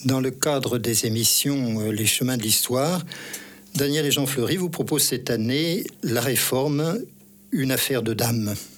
Dans le cadre des émissions Les Chemins de l'Histoire, Daniel et Jean Fleury vous proposent cette année La Réforme, une affaire de dames.